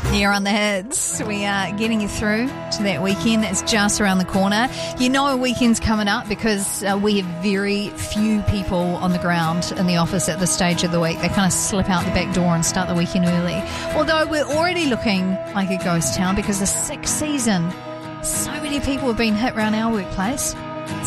Here on the Hits, we are getting you through to that weekend that's just around the corner. You know a weekend's coming up because we have very few people on the ground in the office at this stage of the week. They kind of slip out the back door and start the weekend early. Although we're already looking like a ghost town because the sixth season, so many people have been hit around our workplace.